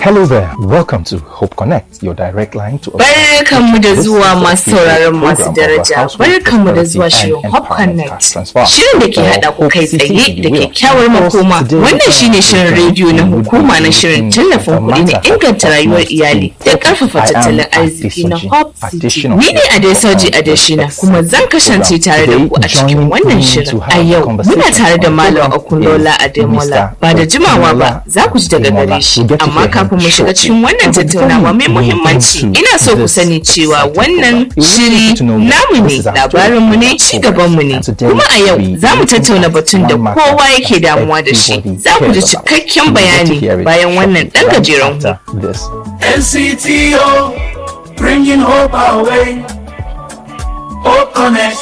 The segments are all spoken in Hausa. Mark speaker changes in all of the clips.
Speaker 1: Hello there. Welcome to Hope Connect, your direct line to.
Speaker 2: Barkanmu da zuwa masu sauraron masu daraja. Barkanmu da zuwa shirin Hope Connect. Shirin da ke haɗa ku kai tsaye da kyakkyawar makoma. Wannan shine shirin rediyo na hukuma na shirin tallafin kuɗi na inganta rayuwar iyali da ƙarfafa tattalin arziki na Hope City. Ni ne Adesoji Adeshina kuma zan kasance tare da ku a cikin wannan shirin. A yau muna tare da Malam Okunlola Ademola. Ba da jimawa ba za ku ji daga gare shi. Amma kafin mu shiga cikin wannan tattaunawa mai muhimmanci, ina so ku sani cewa wannan shiri namu ne, labarinmu ne, ci gabanmu ne. Kuma a yau za mu tattauna batun da kowa yake damuwa da shi. Za ku ji cikakken bayani bayan wannan ɗan gajeren hu.
Speaker 3: NCTO, bringing hope our way. Hope Connect.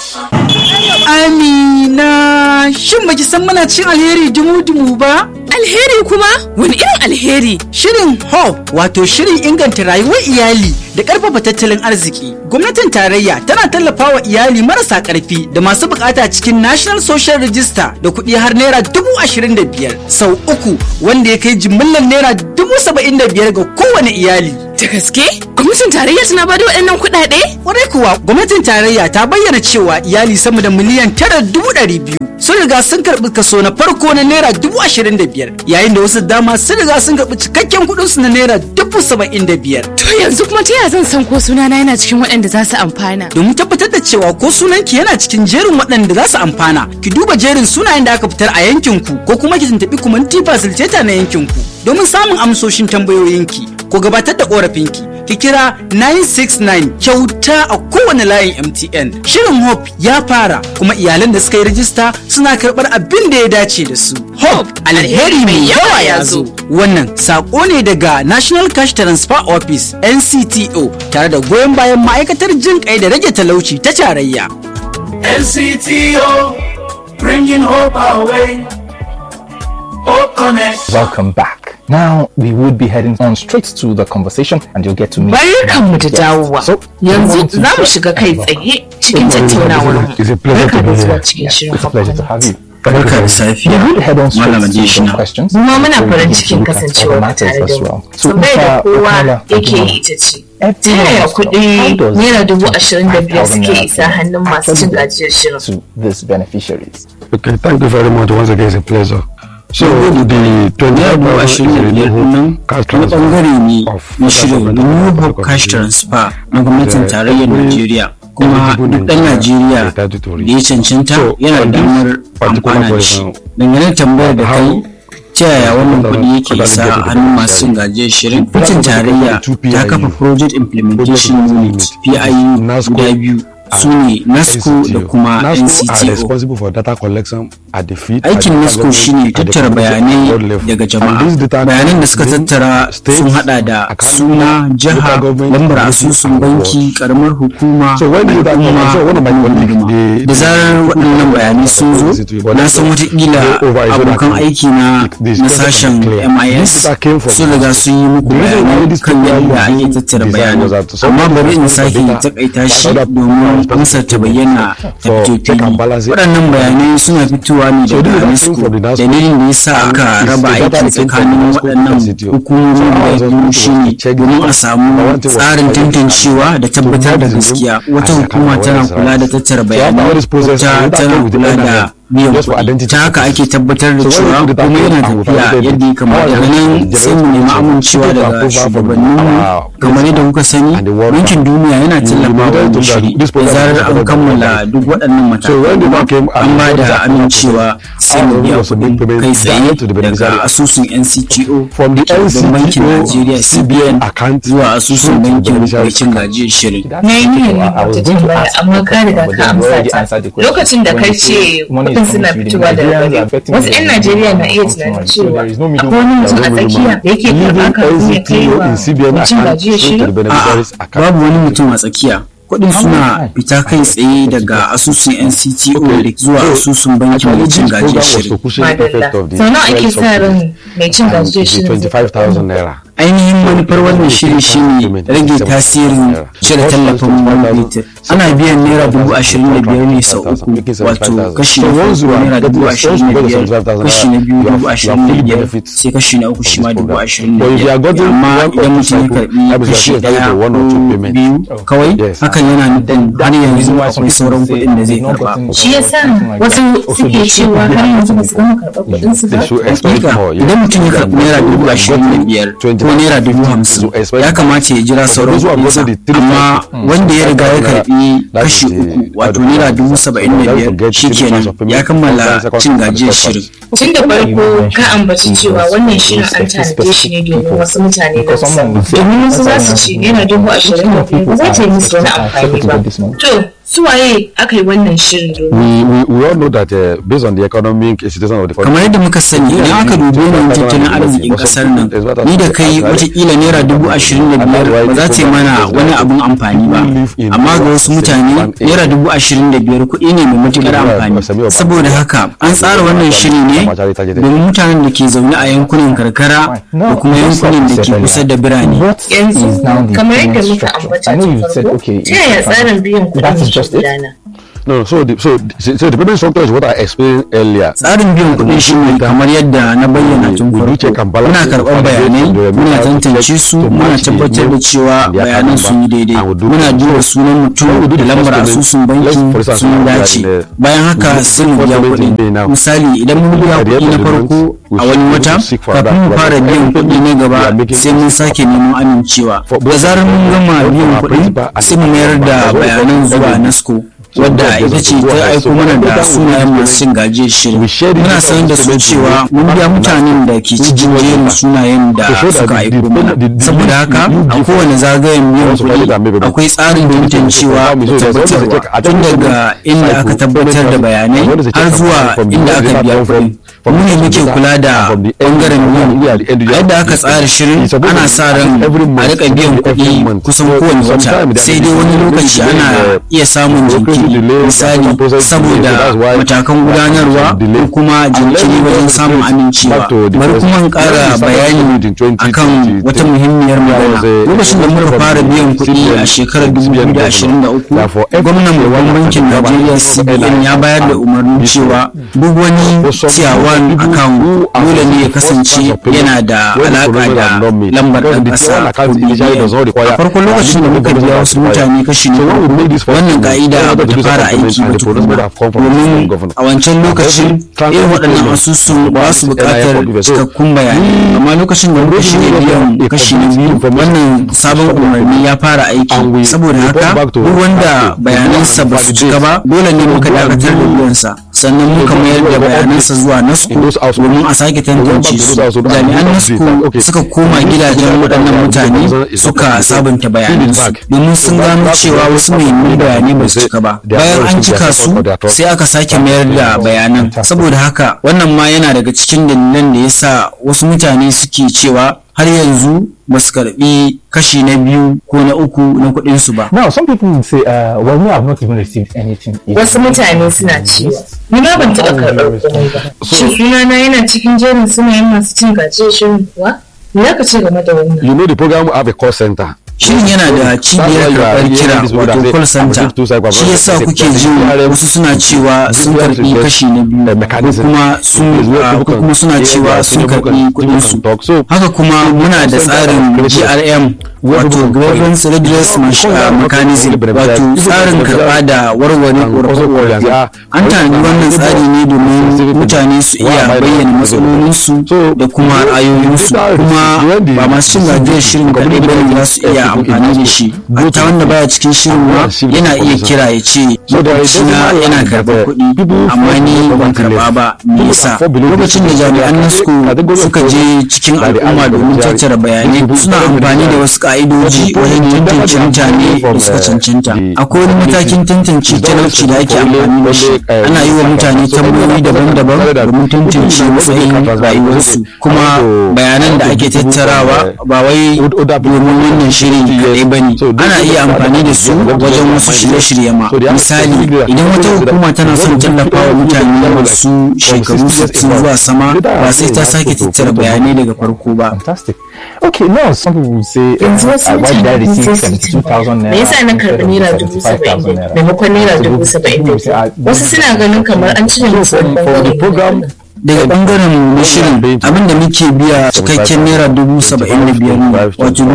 Speaker 4: Amina, shin baki san muna cin alheri dumu-dumu ba?
Speaker 5: Alheri kuma? Wani irin alheri?
Speaker 4: Shirin Hope, wato shirin inganta rayuwar iyali da ƙarfafa tattalin arziki. Gwamnatin tarayya tana tallafawa iyali marasa ƙarfi da masu bukata cikin National Social Register da kuɗi har naira 25,000 sau uku, wanda ya kai jimillar naira 75,000 ga kowane iyali.
Speaker 5: Da gaske? Gwamnatin tarayya tana bada waɗannan kuɗaɗe?
Speaker 4: Kwarai kuwa, gwamnatin tarayya ta bayyana cewa iyali sama da miliyan 9,200 sun riga sun karɓi kaso na farko na naira 25,000, yayin da wasu dama sun riga sun karɓi cikakken kuɗinsu na naira 75,000.
Speaker 5: To yanzu kuma ta yaya zan san ko sunana yana cikin waɗanda za su amfana?
Speaker 4: Domin tabbatar da cewa ko sunanki yana cikin jerin waɗanda za su amfana, ki duba jerin sunayen da aka fitar a yankinku ko kuma ki tuntuɓi kumanti facilitator na yankinku domin samun amsoshin tambayoyinki ko gabatar da ƙorafinki. Ki kira 969 kyauta a kowane layin MTN. Shirin Hope ya fara kuma iyalan da suka yi rajista suna karɓar abin da ya dace da su. Hope, alheri mai yawa ya zo. Wannan saƙo ne daga National Cash Transfer Office NCTO tare da goyon bayan ma'aikatar jin ƙai da rage talauci ta tarayya.
Speaker 3: NCTO, bringing hope our way. Hope Connect.
Speaker 1: Welcome back. Now we would be heading on straight to the conversation, and you'll get to meet.
Speaker 2: Barkanmu da dawowa. Yanzu za mu shiga kai tsaye cikin tattaunawar mu. Barka da zuwa cikin shirin
Speaker 1: It's a pleasure to have you.
Speaker 6: Barka da safiya,
Speaker 1: Head on straight
Speaker 6: Malam
Speaker 1: to some
Speaker 6: Adeshina.
Speaker 1: questions.
Speaker 2: Kuma muna farin
Speaker 1: We
Speaker 2: cikin
Speaker 1: look at
Speaker 2: kasancewa
Speaker 1: other
Speaker 2: tare
Speaker 1: matters
Speaker 2: da
Speaker 1: as
Speaker 2: mu.
Speaker 1: well. So,
Speaker 2: Tambayar da kowa
Speaker 1: Okunlola,
Speaker 2: yake yi ita ce, ta yaya kuɗi
Speaker 1: does
Speaker 2: naira 25,000 suke
Speaker 1: naira
Speaker 2: isa hannun masu cin gajiyar shirin?
Speaker 1: to these beneficiaries?
Speaker 7: Okay, thank you very much. Once again, it's a pleasure. So the
Speaker 6: Naira 25,000 nan
Speaker 7: cash
Speaker 6: wani
Speaker 7: transfer
Speaker 6: bangare ne
Speaker 7: of
Speaker 6: na shirin
Speaker 7: federal
Speaker 6: New
Speaker 7: government
Speaker 6: Hope
Speaker 7: to
Speaker 6: Cash
Speaker 7: the
Speaker 6: Transfer na gwamnatin
Speaker 7: the
Speaker 6: tarayyar
Speaker 7: every
Speaker 6: Najeriya. Kuma
Speaker 7: eligible
Speaker 6: duk ɗan Najeriya da ya cancanta
Speaker 7: So,
Speaker 6: yana
Speaker 7: on
Speaker 6: da
Speaker 7: this
Speaker 6: damar
Speaker 7: particular
Speaker 6: amfana da shi.
Speaker 7: question,
Speaker 6: Dangane da tambayar da
Speaker 7: how
Speaker 6: kai, ta yaya wannan kuɗi yake
Speaker 7: how
Speaker 6: isa
Speaker 7: does it get to
Speaker 6: hannun
Speaker 7: the
Speaker 6: masu cin gajiyar shirin?
Speaker 7: Federal
Speaker 6: Gwamnatin
Speaker 7: government
Speaker 6: tarayya
Speaker 7: to
Speaker 6: ta kafa
Speaker 7: PIU.
Speaker 6: Project Implementation Unit PIU guda biyu su ne NASCO da kuma
Speaker 7: NASCO are
Speaker 6: NCTO.
Speaker 7: responsible for data collection at the field.
Speaker 6: Aikin NASCO shine tattara bayanai daga jama'a. Bayanan da suka tattara sun hada da suna, jiha, lambar asusun banki, karamar hukuma,
Speaker 7: So when you that so one of my colleagues,
Speaker 6: da zarar waɗannan bayanai sun zo, na san watakila abokan aiki na sashen MIS sun riga sun yi muku bayanai kan yadda ake tattara bayanai. Amma bari in sake takaita shi domin amsar ta bayyana ta fito fili. Waɗannan bayanai suna fitowa ne daga NASCO. Dalilin da yasa aka raba aiki tsakanin waɗannan hukumomi da biyu shine domin a samu tsarin tantancewa da tabbatar da gaskiya. Wata hukuma tana kula da tattara bayanai, wata tana kula da biyan kuɗi. Ta haka ake tabbatar da cewa kuma yana tafiya yadda ya kamata. Daga nan sai mu nemi amincewa daga shugabanninmu. Kamar yadda kuka sani, Bankin Duniya yana tallafa wa shiri. Da zarar an kammala duk waɗannan matakan an ba da amincewa sai mu biya kuɗin kai tsaye daga asusun NCTO da bankin Najeriya CBN zuwa asusun bankin mai cin gajiyar shirin.
Speaker 2: Na yi niyyar wata tambaya amma ka riga ka amsa ta. Lokacin da kai ce kuɗin suna fitowa daga gari, wasu 'yan Najeriya na iya tunanin cewa akwai wani mutum a tsakiya da yake karɓa kafin ya kai wa mai cin gajiyar shirin.
Speaker 6: Babu wani mutum a tsakiya. Kuɗin suna fita kai tsaye daga asusun NCTO zuwa asusun bankin mai cin gajiyar shirin.
Speaker 2: Madalla. Sau nawa ake sa ran mai cin gajiyar shirin?
Speaker 7: 25,000 naira.
Speaker 6: ainihin manufar wannan shiri shine rage tasirin cire tallafin man fetur. Ana biyan naira 25,000 ne sau uku, wato kashi na farko naira 25,000, kashi na biyu 25,000, sai kashi na uku shi ma 25,000. Amma idan mutum ya karbi kashi ɗaya ko biyu kawai, hakan yana nufin har yanzu akwai sauran kuɗin da zai karba.
Speaker 2: Shi yasa wasu suke cewa har yanzu ba su gama karɓar kuɗin su ba.
Speaker 6: Idan mutum ya karbi naira 25,000 ko naira 50,000, ya kamata ya jira sauran kuɗinsa. Amma wanda ya riga ya karbi kashi uku, wato naira 75,000, shikenan ya kammala cin gajiyar shirin.
Speaker 2: Tun da farko ka ambaci cewa wannan shirin an tanade shi ne domin wasu mutane na musamman. Domin wasu za su ce naira 25,000 ba za ta yi musu wani amfani ba. To, suwaye aka yi wannan shirin domin?
Speaker 7: We all know that based on the economic situation of the country.
Speaker 6: Kamar yadda muka sani, idan aka dubi wannan tattalin arzikin kasar nan, ni da kai watakila naira 25,000 ba za ta yi mana wani abun amfani ba. Amma ga wasu mutane naira 25,000 kuɗi ne mai matuƙar amfani. Saboda haka an tsara wannan shiri ne domin mutanen da ke zaune a yankunan karkara da kuma yankunan da ke kusa da birane.
Speaker 2: Yanzu kamar yadda muka ambata tun farko, ta yaya tsarin biyan kuɗin gudana?
Speaker 7: No, so the payment structure is what I explained earlier.
Speaker 6: Tsarin biyan kuɗin shi ne kamar yadda na bayyana tun farko. Muna karɓar bayanai, muna tantance su, muna tabbatar da cewa bayanan sun yi daidai. Muna duba sunan mutum da lambar asusun banki sun dace. Bayan haka sai mu biya kuɗi. Misali, idan mun biya kuɗi na farko a wani wata, kafin mu fara biyan kuɗi na gaba sai mun sake neman amincewa. Da zarar mun gama biyan kuɗi sai mu mayar da bayanan zuwa NASCO, wadda ita ce ta aiko mana da sunayen masu cin gajiyar shirin. Muna sanar da su cewa mun biya mutanen da ke cikin jerin sunayen da suka aiko mana. Saboda haka a kowane zagayen biyan kuɗi akwai tsarin tantancewa da tabbatarwa, tun daga inda aka tabbatar da bayanai har zuwa inda aka biya kuɗi. Mu ne muke kula da ɓangaren biyan. Yadda aka tsara shirin, ana sa ran a rika biyan kuɗi kusan kowane wata, sai dai wani lokaci ana iya samun jinkiri, misali saboda matakan gudanarwa ko kuma jinkiri wajen samun amincewa. Bari kuma in ƙara bayani akan wata muhimmiyar magana. Lokacin da muka fara biyan kuɗi a shekarar 2023, gwamnan babban bankin Najeriya CBN ya bayar da umarnin cewa duk wani ciyawan akan dole ne ya kasance yana da alaƙa da lambar ɗan ƙasa ko BVN. A farkon lokacin da muka biya wasu mutane kashi ne, wannan ka'ida ba ta fara aiki ba tukuna, domin a wancan lokacin irin waɗannan asusun ba su buƙatar cikakkun bayani. Amma lokacin da muka shirya biyan kashi na biyu, wannan sabon umarni ya fara aiki. Saboda haka duk wanda bayanansa ba su cika ba, dole ne muka dakatar da biyansa, sannan muka mayar da bayanansa zuwa NASCO domin a sake tantance su. Jami'an NASCO suka koma gidajen waɗannan mutane suka sabunta bayanansu, domin sun gano cewa wasu muhimman bayanai ba su cika ba. Bayan an cika su sai aka sake mayar da bayanan. Saboda haka wannan ma yana daga cikin dalilan da yasa wasu mutane suke cewa har yanzu ba su karbi kashi na biyu ko na uku na kuɗin su ba.
Speaker 1: Now some people will say well, me have not even received anything.
Speaker 2: Wasu mutane suna cewa ni ma ban taɓa karɓar komai ba. Shin sunana yana cikin jerin sunayen masu cin gajiyar shirin kuwa? Me aka ce game da wannan?
Speaker 7: You know the program have a call center.
Speaker 6: Shirin yana da cibiyar karɓar kira wato call center. Shi yasa kuke ji wasu suna cewa sun karɓi kashi na biyu, kuma suna cewa sun karɓi kuɗin su. Haka kuma muna da tsarin GRM wato Grievance Redress Mechanism, wato tsarin karɓa da warware ƙorafe-ƙorafe. An tanadi wannan tsari ne domin mutane su iya bayyana matsalolinsu da kuma ra'ayoyinsu, kuma ba masu cin gajiyar shirin kaɗai bane za su iya amfani da shi. Hatta wanda baya cikin shirin ma yana iya kira ya ce makwabcina yana karɓar kuɗi amma ni ban karɓa ba, me yasa? Lokacin da jami'an NASCO suka je cikin al'umma domin tattara bayanai, suna amfani da wasu ka'idoji wajen tantance mutane da suka cancanta. Akwai wani matakin tantance talauci da ake amfani da shi. Ana yi wa mutane tambayoyi daban-daban domin tantance matsayin rayuwarsu, kuma bayanan da ake tattarawa ba wai domin wannan shirin kaɗai ba ne. Ana iya amfani da su wajen wasu shirye-shirye ma. Misali, idan wata hukuma tana son tallafa wa mutane masu shekaru 60 zuwa sama, ba sai ta sake tattara bayanai daga farko ba.
Speaker 1: Okay, no, some people will say, why did I receive 72,000 naira?
Speaker 2: Me yasa na karɓi naira 70,000 maimakon naira 70,000? Wasu suna ganin kamar an cire musu wani program.
Speaker 6: Daga bangaren na shirin abinda muke biya cikakken naira 75,000 ne, wato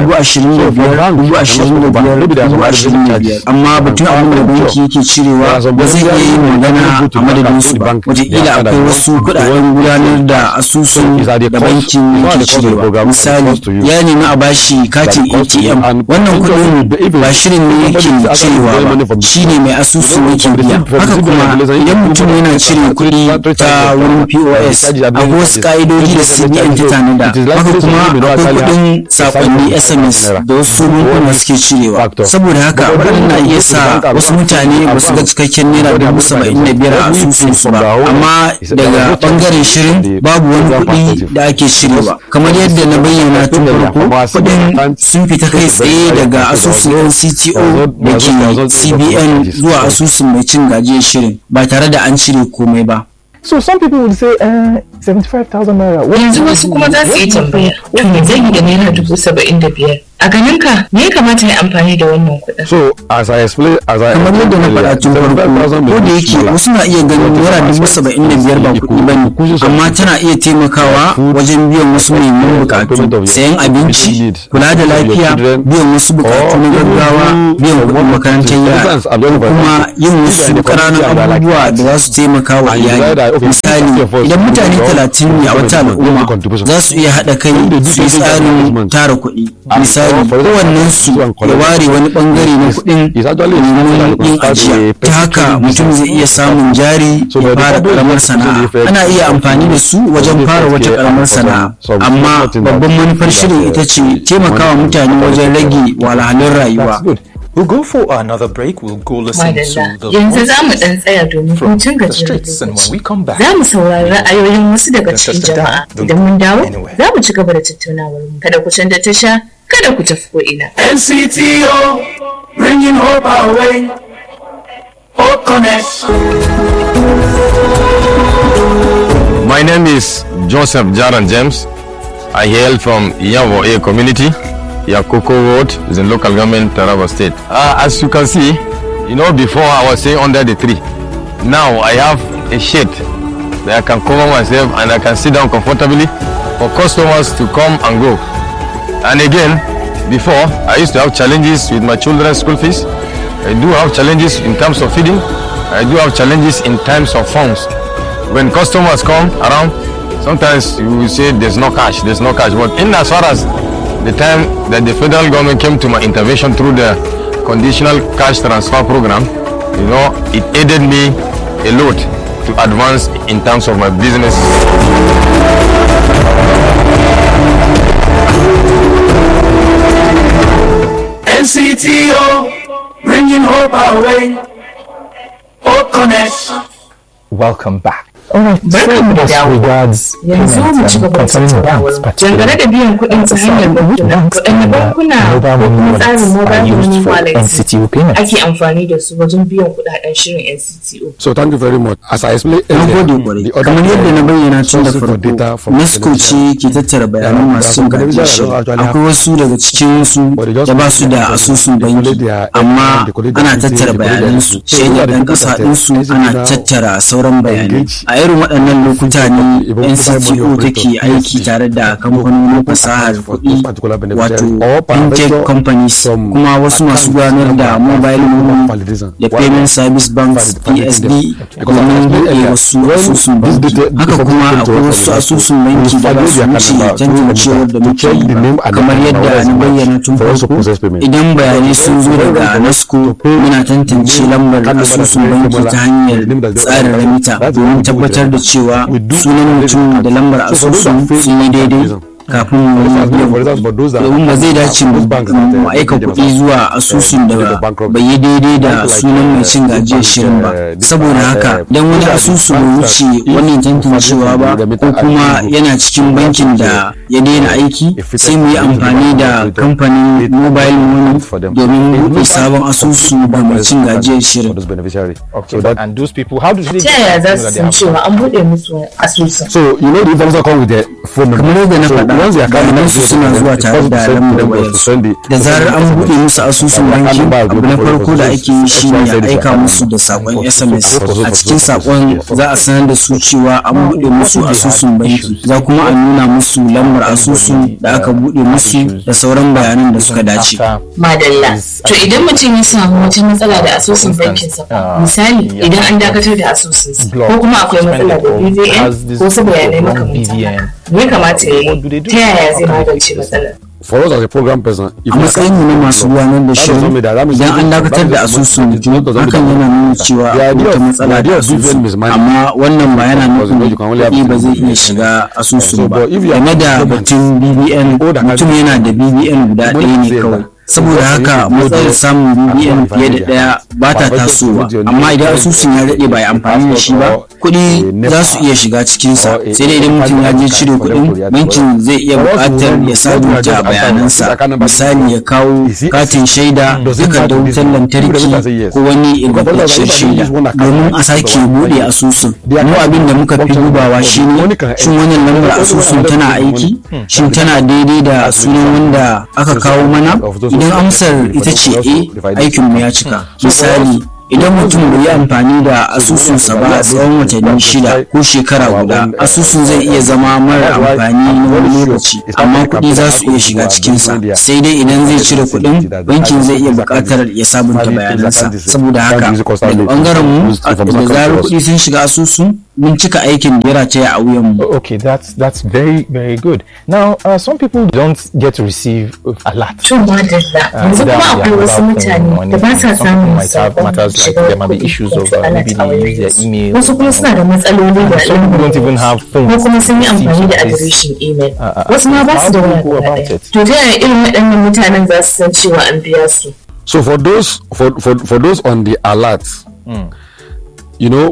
Speaker 6: 25,000 amma batun abin da banki yake cirewa ba zai iya yin magana a madadin su ba. Wataƙila akwai wasu kuɗaɗen gudanar da asusun da bankin yake cirewa. Misali, ya nemi a bashi katin ATM, wannan kuɗin ba shirin ne yake cirewa ba, shi ne mai asusun yake biya. Haka kuma idan mutum yana cire kuɗi ta wurin POS, akwai wasu ka'idoji da CBN ta tanada. Haka kuma akwai kudin sakonni SMS da wasu bankuna suke cirewa. Saboda haka wannan na iya sa wasu mutane ba su ga cikakken naira 75,000 a asusun su ba. Amma daga bangaren shirin babu wani kuɗi da ake cirewa. Kamar yadda na bayyana tun farko, kuɗin sun fita kai tsaye daga asusun NCTO da ke CBN zuwa asusun mai cin gajiyar shirin ba tare da an cire komai ba.
Speaker 1: So some people will say 75,000 naira.
Speaker 2: Yanzu wasu kuma za su yi tambaya, to me zai yi da naira 75,000? A ganin ka me ya kamata ya amfani da wannan kuɗin?
Speaker 7: So as I explained,
Speaker 6: kamar yadda na faɗa tun farko, ko da yake wasu na iya ganin naira 75,000 ba kuɗi bane, amma tana iya taimakawa wajen biyan wasu muhimman bukatu, sayan abinci, kula da lafiya, biyan wasu bukatu na gaggawa, biyan kuɗin makarantar yara, kuma yin wasu ƙananan abubuwa da za su taimaka wa iyali. Misali, idan mutane 30 ne a wata al'umma za su iya haɗa kai su yi tsarin tara kuɗi. Misali, kowannen su ya ware wani bangare na kuɗin domin yin ajiya. Ta haka mutum zai iya samun jari ya fara karamar sana'a. Ana iya amfani da su wajen fara wata karamar sana'a, amma babban manufar shirin ita ce taimakawa mutane wajen rage wahalhalun rayuwa.
Speaker 1: We'll go for another break. We'll go listen to the
Speaker 2: yanzu za mu dan tsaya domin hutun gajiyar lokaci. Za mu saurari ra'ayoyin wasu daga cikin jama'a. Idan mun dawo, za mu ci gaba da tattaunawar mu. Kada ku canza tasha, kada ku tafi ko ina.
Speaker 3: NCTO, bringing hope our way. Hope Connect.
Speaker 8: My name is Joseph Jaran James. I hail from Yavo A community. Yakoko Ward is in local government, Taraba State. As you can see, before I was staying under the tree. Now I have a shade that I can cover myself and I can sit down comfortably for customers to come and go. And again, before I used to have challenges with my children's school fees. I do have challenges in terms of feeding. I do have challenges in terms of funds. When customers come around, sometimes you will say there's no cash. But in as far as the time that the federal government came to my intervention through the conditional cash transfer program, it aided me a lot to advance in terms of my business.
Speaker 3: NCTO, bringing hope our way. Hope Connect.
Speaker 1: Welcome back. Alright,
Speaker 2: Barkan da dawo. Yanzu mu ci gaba da tattaunawar dangane da biyan kuɗin ta hanyar bankuna. Waɗanne bankuna ko kuma tsarin mobile money wallet ake amfani da su wajen biyan kuɗaɗen shirin NCTO.
Speaker 7: So thank you very much. As I explained
Speaker 6: earlier, kamar yadda na bayyana tun da farko, NESCO ce ke tattara bayanan masu cin gajiyar shirin. Akwai wasu daga cikin su da ba su da asusun banki, amma ana tattara bayanansu. Shaidar ɗan ƙasa ɗinsu ana tattara sauran bayanai. A irin waɗannan lokuta ne NCTO take aiki tare da kamfanonin fasahar kuɗi, wato fintech companies, kuma wasu masu gudanar da mobile money da payment service banks PSD domin buɗe wasu asusun banki. Haka kuma akwai wasu asusun banki da ba su wuce tantancewar da muke yi kamar yadda na bayyana tun farko. Idan bayanai sun zo daga NESCO, muna tantance lambar asusun banki ta hanyar tsarin remita domin tabbatar da cewa sunan mutum da lambar asusun sun yi daidai. kafin domin ba zai dace mu aika kuɗi zuwa asusun da bai yi daidai da sunan mai cin gajiyar shirin ba. Saboda haka idan wani asusu bai wuce wannan tantancewa ba ko kuma yana cikin bankin da ya daina aiki, sai mu yi amfani da kamfanin mobile money domin buɗe sabon asusu da mai cin gajiyar shirin.
Speaker 2: Ta yaya za su san cewa an buɗe musu asusun?
Speaker 7: So you know the information come with the phone number.
Speaker 6: Kamar yadda na faɗa, bayanan su suna zuwa tare da lambar wayarsu. Da zarar an buɗe musu asusun banki, abu na farko da ake yi shi ne a aika musu da saƙon SMS. A cikin saƙon za a sanar da su cewa an buɗe musu asusun banki, za kuma a nuna musu lambar asusun da aka buɗe musu da sauran bayanan da suka dace.
Speaker 2: Madalla. To idan mutum ya samu wata matsala da asusun bankinsa, misali idan an dakatar da asusunsa ko kuma akwai matsala da BVN ko su bayanai makamantan, me kamata ya yi? Ta yaya zai magance matsalar?
Speaker 7: For us as a program person,
Speaker 6: a matsayin mu na masu gudanar da shirin, idan an dakatar da asusun hakan yana nuna cewa wata matsala da asusun, amma wannan ba yana nufin kuɗi ba zai iya shiga asusun ba. Game da batun BVN, mutum yana da BVN guda ɗaya ne kawai. Saboda haka matsalar samun BVN fiye da ɗaya ba ta tasowa, amma idan asusun ya daɗe ba ya amfani da shi ba, kuɗi za su iya shiga cikinsa. Sai dai idan mutum ya je cire kuɗin, bankin zai iya buƙatar ya sabunta bayanansa, misali ya kawo katin shaida, takardar wutar lantarki ko wani ingantaccen shaida domin a sake buɗe asusun. Mu abin da muka fi dubawa shi ne shin wannan lambar asusun tana aiki, shin tana daidai da sunan wanda aka kawo mana. Idan amsar ita ce aikinmu ya cika. Misali, idan mutum bai yi amfani da asusunsa ba a tsawon watanni 6 ko shekara guda, asusun zai iya zama mara amfani na wani lokaci, amma kuɗi za su iya shiga cikinsa. Sai dai idan zai cire kuɗin, bankin zai iya buƙatar ya sabunta bayanansa. Saboda haka daga ɓangaren mu, da zarar kuɗi sun shiga asusun, mun cika aikin da ya rataya a wuyan mu.
Speaker 1: Okay, that's very good. Now, some people don't get to receive a lot.
Speaker 2: Yanzu kuma akwai wasu mutane da ba sa samun sabon
Speaker 1: there might be issues of maybe they use their email.
Speaker 2: Wasu kuma suna da matsaloli da
Speaker 1: some people don't even have phones.
Speaker 2: Ko kuma sun yi amfani da adireshin email. Wasu ma ba su da waya gaba ɗaya. To ta yaya irin waɗannan mutanen za su san cewa an biya su?
Speaker 7: So for those on the alert, you know,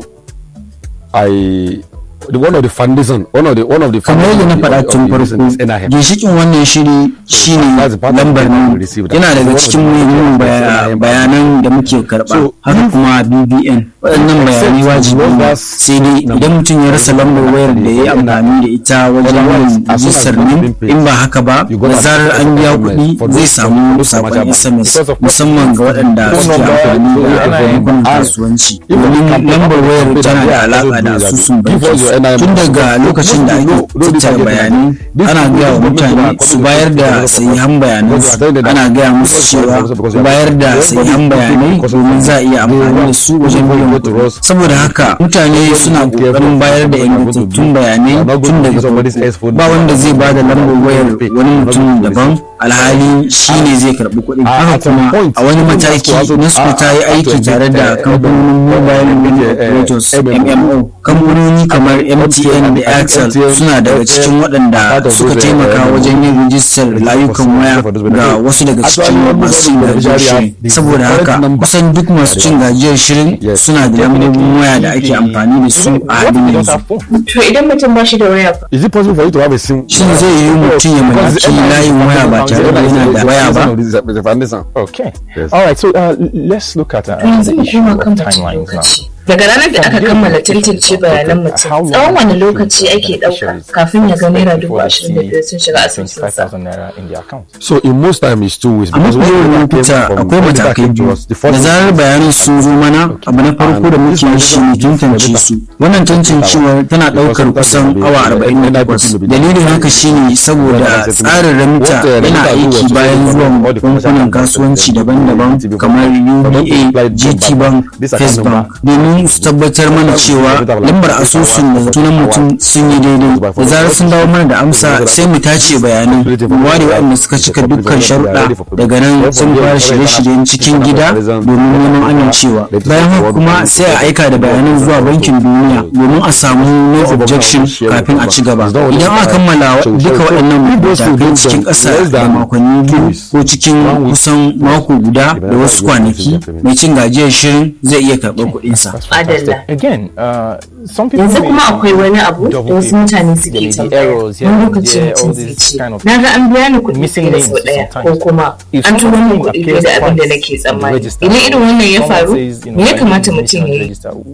Speaker 7: one of the foundation, one of the
Speaker 6: kamar yadda na faɗa tun farko, ginshikin wannan shiri shine lambar nan yana daga cikin muhimmin bayanan da muke karɓa, haka kuma BVN. Waɗannan bayanai wajibi ne, sai dai idan mutum ya rasa lambar wayar da ya yi amfani da ita wajen yin rijistar nan, in ba haka ba, da zarar an biya kuɗi zai samu sakon SMS, musamman ga waɗanda suke amfani da bankunan kasuwanci, domin lambar wayar tana da alaƙa da asusun banki. Tun daga lokacin da ake tattara bayanai, ana gaya wa mutane su bayar da sahihan bayanansu, ana gaya musu cewa su bayar da sahihan bayanai domin za a iya amfani da su wajen biyan kuɗi. Saboda haka mutane suna ƙoƙarin bayar da ingantattun bayanai tun daga ba wanda zai ba da lambar wayar wani mutum daban alhali shi ne zai karɓi kuɗi. Haka kuma a wani mataki NESCO ta yi aiki tare da kamfanonin mobile money operators MMO. Kamfanoni kamar MTN da Airtel suna daga cikin waɗanda suka taimaka wajen yin rijistar layukan waya ga wasu daga cikin masu gajiyar shirin. Saboda haka kusan duk masu cin gajiyar shirin suna da lambobin waya da ake amfani da su a halin yanzu.
Speaker 2: To idan mutum ba shi da waya,
Speaker 7: is it possible for you to have a SIM?
Speaker 6: Shin zai yi mutum ya mallaki layin waya ba tare da yana da waya ba?
Speaker 1: Okay. All right. So let's look at the issue of timelines now.
Speaker 2: Daga ranar da aka kammala tantance bayanan mutum, tsawon wani lokaci ake ɗauka kafin ya ga naira 25,000 sun shiga asusunsa?
Speaker 7: So in most time it's 2 weeks.
Speaker 6: A mafi yawan lokuta akwai matakai biyu. Da zarar bayanan sun zo mana, abu na farko da muke yi shi ne tantance su. Wannan tantancewar tana ɗaukar kusan awa 48. Dalilin haka shine saboda tsarin ramita yana aiki bayan zuwan bankunan kasuwanci daban-daban kamar UBA, GT Bank, First Bank, domin domin su tabbatar mana cewa lambar asusun da sunan mutum sun yi daidai. Da zarar sun dawo mana da amsa sai mu tace bayanan mu ware waɗanda suka cika dukkan sharuɗa, daga nan sun fara shirye-shiryen cikin gida domin neman amincewa. Bayan haka kuma sai a aika da bayanan zuwa bankin duniya domin a samu no objection kafin a ci gaba. Idan aka kammala duka waɗannan matakai cikin ƙasa da makonni biyu ko cikin kusan mako guda da wasu kwanaki, mai cin gajiyar shirin zai iya karɓar kuɗinsa.
Speaker 2: Adalla.
Speaker 1: Yanzu
Speaker 2: kuma akwai wani abu da wasu mutane suke tambaya. Wani lokaci mutum zai ce, na ga an biya ni kuɗi fiye da sau ɗaya, ko kuma an turo min kuɗi fiye da abin da nake tsammani. Idan irin wannan ya faru, me ya kamata mutum ya yi?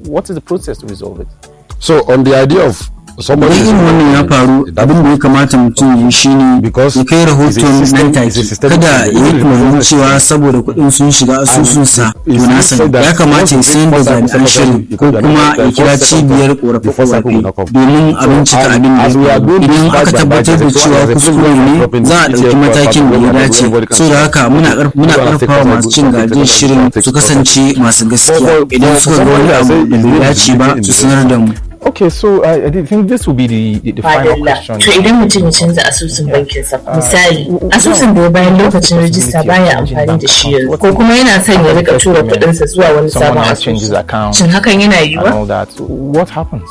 Speaker 7: So on the idea of
Speaker 6: somebody irin wannan ya faru, abin da ya kamata mutum ya yi shine ya kai rahoton nan take, kada ya yi tunanin cewa saboda kuɗin sun shiga asusunsa to na sani. Ya kamata ya sayar da jami'an shirin ko kuma ya kira cibiyar ƙorafe-ƙorafe domin a bincika abin da ya faru. Idan aka tabbatar da cewa kuskure ne, za a ɗauki matakin da ya dace. So da haka muna ƙarfafa masu cin gajiyar shirin su kasance masu gaskiya. Idan suka ga wani abu da bai dace ba, su sanar da mu.
Speaker 1: Okay, so I think this will be the final question.
Speaker 2: To idan mutum ya canza asusun bankinsa, misali asusun da bayan lokacin rajista baya amfani da shi yanzu, ko kuma yana son ya rika tura kuɗinsa zuwa wani sabon asusun, shin hakan yana yiwuwa?
Speaker 1: What happens?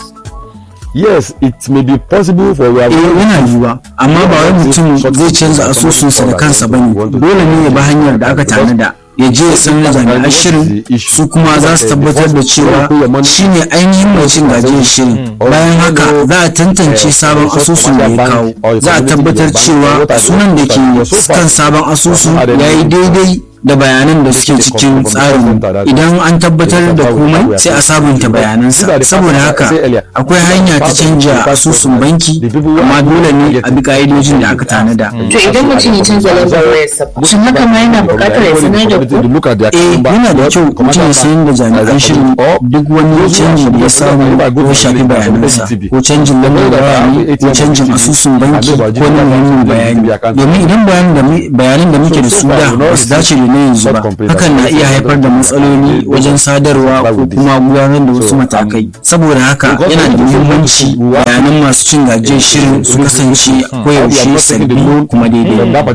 Speaker 7: Yes, it may be possible for
Speaker 6: yana yiwuwa, amma ba wai mutum zai canza asusunsa da kansa bane. Dole ne ya bi hanyar da aka tanada, ya je ya san da jami'an shirin, su kuma za su tabbatar da cewa shi ne ainihin mai cin gajiyar shirin. Bayan haka za a tantance sabon asusun da ya kawo, za a tabbatar cewa sunan da ke kan sabon asusun ya yi daidai da bayanan da suke cikin tsarin. Idan an tabbatar da komai sai a sabunta bayanansa. Saboda haka akwai hanya ta canja asusun banki, amma dole ne a bi ka'idojin da aka tanada.
Speaker 2: To idan mutum ya canza lambar wayarsa, shin haka ma yana buƙatar ya sanar da ku?
Speaker 6: Yana da kyau mutum ya sanar da jami'an shirin duk wani canji da ya samu ko shafi bayanansa, ko canjin lambar waya ko canjin asusun banki ko na muhimmin bayani. Domin idan bayanan da muke da su da ba su dace da na yanzu ba, hakan na iya haifar da matsaloli wajen sadarwa ko kuma gudanar da wasu matakai. Saboda haka yana da muhimmanci bayanan masu cin gajiyar shirin su kasance koyaushe sabbi kuma daidai.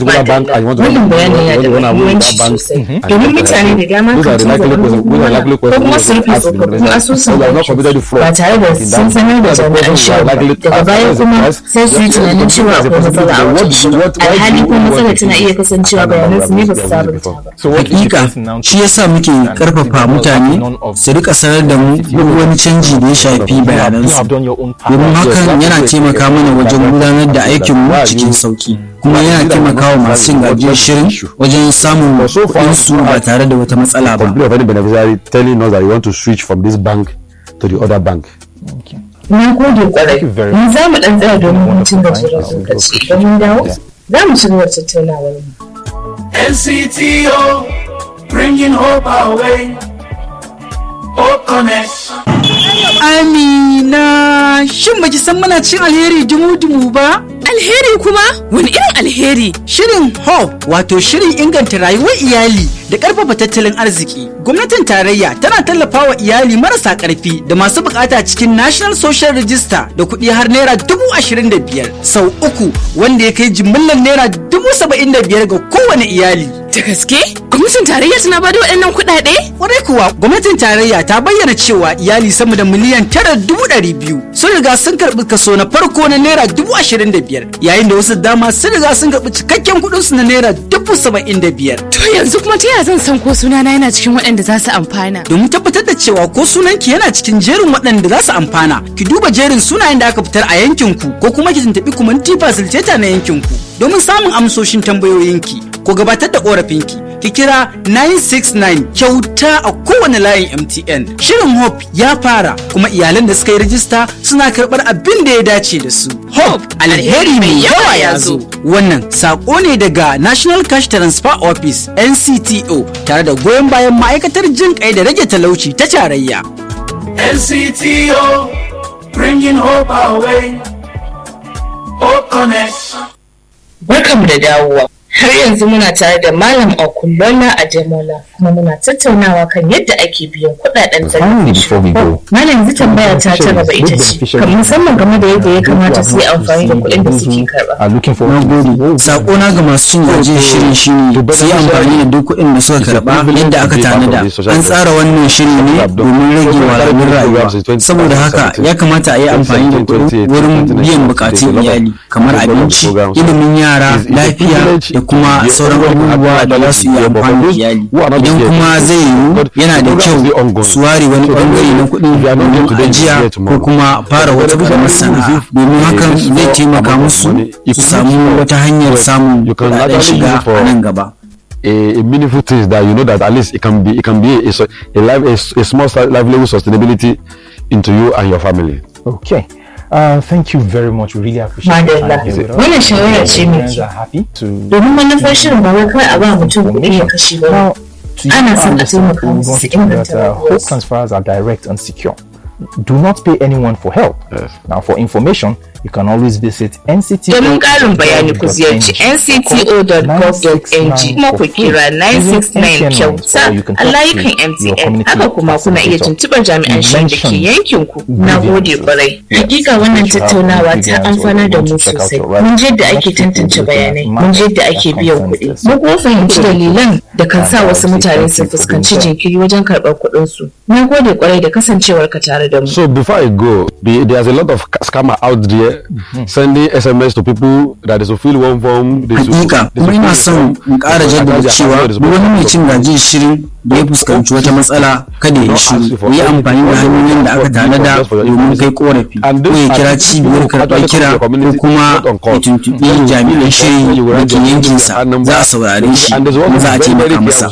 Speaker 2: Wannan bayanin ya da muhimmanci sosai, domin mutane da dama kan canza lambar ko kuma su rufe tsofaffin asusun ba tare da sun sanar da jami'an shirin, daga baya kuma sai su yi tunanin cewa akwai matsala a wajen shirin, alhali kuma matsalar tana iya kasancewa bayanansu ne ba su sabunta ba.
Speaker 6: Hakika shi yasa muke karfafa mutane su rika sanar da mu duk wani canji da ya shafi bayanansu, domin hakan yana taimaka mana wajen gudanar da aikin mu cikin sauki, kuma yana taimakawa masu cin gajiyar shirin wajen samun kuɗinsu ba tare da wata matsala ba.
Speaker 7: telling us that you want to switch from this bank to the other bank.
Speaker 2: Na gode kwarai. Mun za mu ɗan tsaya domin cin gajiyar lokaci. Don mun dawo, za mu ci gaba tattaunawar mu.
Speaker 3: NCTO, bringing hope our way. Hope Connect.
Speaker 4: Amina, shin baki san muna cin alheri dumu-dumu ba?
Speaker 5: Alheri kuma? Wani irin alheri?
Speaker 4: Shirin Hope, wato shirin inganta rayuwar iyali da ƙarfafa tattalin arziki. Gwamnatin tarayya tana tallafawa iyali marasa ƙarfi da masu bukata cikin National Social Register da kuɗi har naira 25,000 sau uku, wanda ya kai jimillar naira 75,000 ga kowane iyali.
Speaker 5: Da gaske? Gwamnatin tarayya tana bada waɗannan kuɗaɗe?
Speaker 4: Kwarai kuwa, gwamnatin tarayya ta bayyana cewa iyali sama da miliyan 9,200 sun riga sun karɓi kaso na farko na naira 25,000, yayin da wasu dama sun riga sun karɓi cikakken kuɗinsu na naira 75,000.
Speaker 5: To yanzu kuma ta yaya zan san ko sunana yana cikin waɗanda za su amfana?
Speaker 4: Domin tabbatar da cewa ko sunanki yana cikin jerin waɗanda za su amfana, ki duba jerin sunayen da aka fitar a yankinku ko kuma ki tuntuɓi Kumanti Facilitator na yankinku domin samun amsoshin tambayoyinki ko gabatar da ƙorafinki. Ki kira 969 kyauta a kowane layin MTN. Shirin Hope ya fara, kuma iyalan da suka yi rajista suna karɓar abin da ya dace da su. Hope, alheri mai yawa ya zo. Wannan saƙo ne daga National Cash Transfer Office NCTO tare da goyon bayan ma'aikatar jin ƙai da rage talauci ta tarayya.
Speaker 3: NCTO, bringing hope our way. Hope Connect.
Speaker 2: Barkanmu da dawowa. Har yanzu muna tare da Malam Okunlola Ademola kuma muna tattaunawa kan yadda ake biyan kuɗaɗen tallafi. Malam yanzu tambaya ta gaba ita ce, kan musamman game da yadda ya kamata su yi amfani da kuɗin da suke karɓa.
Speaker 6: Na gode. Sakona ga masu cin gajiyar shirin shi ne su yi amfani da duk kuɗin da suka karɓa yadda aka tanada. An tsara wannan shiri ne domin rage wahalhalun rayuwa. Saboda haka ya kamata a yi amfani da kuɗin wurin biyan bukatun iyali kamar abinci, ilimin yara, lafiya da kuma sauran abubuwa da za su yi amfani da iyali. Idan kuma zai yiwu yana da kyau su ware wani bangare na kuɗi domin ajiya ko kuma fara wata karamar sana'a domin hakan zai taimaka musu su samu wata hanyar samun kuɗaɗen shiga a nan gaba.
Speaker 7: A meaningful thing that you know that at least it can be a small livelihood sustainability into you and your family.
Speaker 1: Okay. Thank you very much. We really appreciate
Speaker 2: it. Wannan shawara ce mai domin manufar shirin ba wai kawai a ba mutum kuɗi ya kashe ba. Ana son a taimaka musu su inganta rayuwarsu.
Speaker 1: Hope transfers are direct and secure. Do not pay anyone for help. Yes. Now, for information, you can always visit NCTO.
Speaker 2: Domin ƙarin bayani ku ziyarci ncto.gov.ng kuma ku kira 969 kyauta a layukan MTN. Haka kuma kuna iya tuntuɓar jami'an shirin da ke yankin ku. Na gode ƙwarai. Hakika wannan tattaunawa ta amfanar da mu sosai. Mun ji yadda ake tantance bayanai, mun ji yadda ake biyan kuɗi. Mun kuma fahimci dalilan da kan sa wasu mutane su fuskanci jinkiri wajen karɓar kuɗinsu. Na gode ƙwarai da kasancewarka tare da mu.
Speaker 7: So before I go, there's a lot of scammer out there sending SMS to people that they should fill one form.
Speaker 6: Hakika kuma ina son in ƙara jaddada cewa duk wani mai cin gajiyar shirin da ya fuskanci wata matsala kada ya shiru, yi amfani da hanyoyin da aka tanada domin kai korafi ko ya kira cibiyar karɓar kira ko kuma ya tuntuɓi jami'an shiri da ke yankinsa, za a saurare shi kuma za a taimaka masa.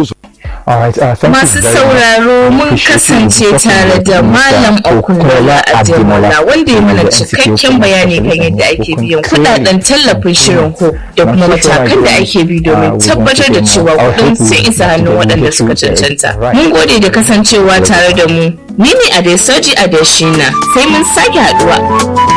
Speaker 2: Masu sauraro mun kasance tare da Malam Okunlola Ademola wanda ya mana cikakken bayani kan yadda ake biyan kudaden tallafin shirin Hope da kuma matakan da ake bi domin tabbatar da cewa kudin sun isa hannun waɗanda suka cancanta. Mun gode da kasancewa tare da mu. Ni ne Adesoji Adeshina, sai mun sake haɗuwa.